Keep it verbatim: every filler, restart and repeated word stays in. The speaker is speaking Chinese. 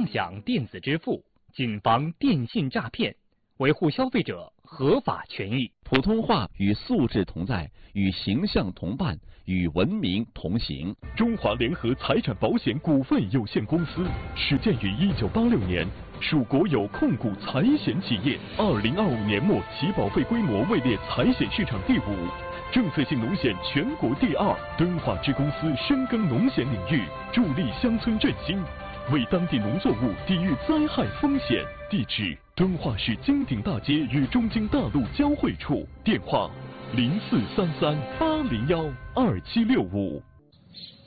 畅享电子支付，谨防电信诈骗，维护消费者合法权益。 普通话与素质同在，与形象同伴，与文明同行。 中华联合财产保险股份有限公司始建于一九八六年，属国有控股财险企业。二零二五年末起保费规模位列财险市场第五，政策性农险全国第二。敦化支公司深耕农险领域，助力乡村振兴，为当地农作物抵御灾害风险。地址：敦化市金鼎大街与中京大路交汇处。电话：零四三三八零幺二七六五。